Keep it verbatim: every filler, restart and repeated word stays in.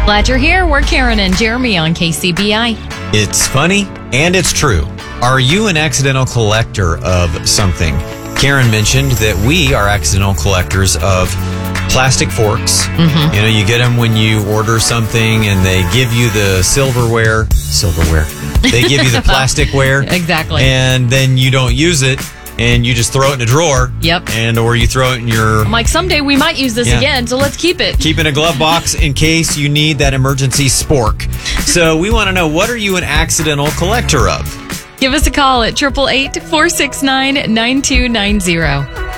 Glad you're here. We're Karen and Jeremy on K C B I. It's funny and it's true. Are you an accidental collector of something? Karen mentioned that we are accidental collectors of plastic forks. Mm-hmm. You know, you get them when you order something and they give you the silverware. Silverware. They give you the plasticware. Exactly. And then you don't use it. And you just throw it in a drawer. Yep. And or you throw it in your... I'm like, someday we might use this Yeah. again, so let's keep it. Keep in a glove box in case you need that emergency spork. So we want to know, what are you an accidental collector of? Give us a call at eight eight eight, four six nine, nine two nine zero.